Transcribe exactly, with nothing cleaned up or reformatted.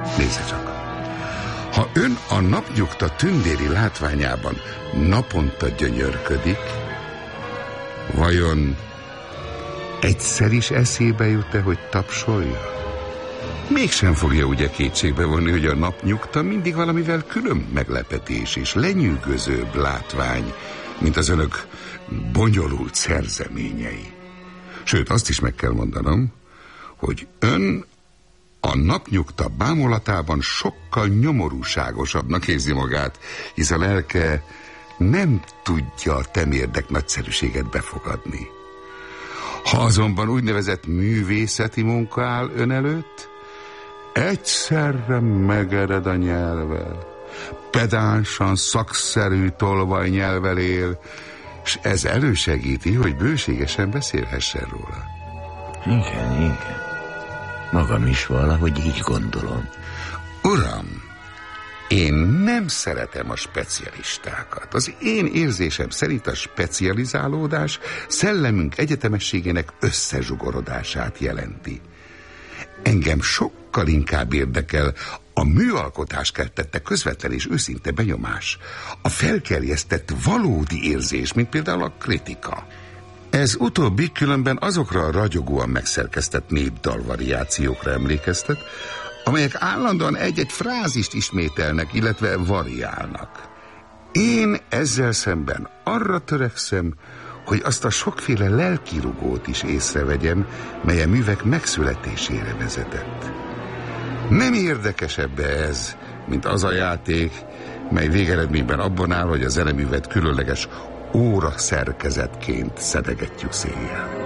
Nézze csak. Ha ön a napnyugta tündéri látványában naponta gyönyörködik, vajon egyszer is eszébe jut-e, hogy tapsolja? Mégsem fogja ugye kétségbe vonni, hogy a napnyugta mindig valamivel külön meglepetés és lenyűgözőbb látvány, mint az önök bonyolult szerzeményei. Sőt, azt is meg kell mondanom, hogy ön a napnyugta bámulatában sokkal nyomorúságosabbnak érzi magát, hisz a lelke nem tudja a temérdek nagyszerűséget befogadni. Ha azonban úgynevezett művészeti munka áll ön előtt, egyszerre megered a nyelve, pedánsan, szakszerű tolvajnyelvvel él, és ez elősegíti, hogy bőségesen beszélhessen róla. Igen, igen. Magam is valahogy így gondolom. Uram, én nem szeretem a specialistákat. Az én érzésem szerint a specializálódás szellemünk egyetemességének összezsugorodását jelenti. Engem sokkal inkább érdekel a műalkotás keltette közvetlen és őszinte benyomás, a felkerjesztett valódi érzés, mint például a kritika. Ez utóbbi különben azokra a ragyogóan megszerkesztett népdalvariációkra emlékeztet, amelyek állandóan egy-egy frázist ismételnek, illetve variálnak. Én ezzel szemben arra törekszem, hogy azt a sokféle lelkirugót is észrevegyem, mely a művek megszületésére vezetett. Nem érdekesebb ez, mint az a játék, mely végeredményben abban áll, hogy a zeneművet különleges óra szerkezetként szedegetjük széjjel.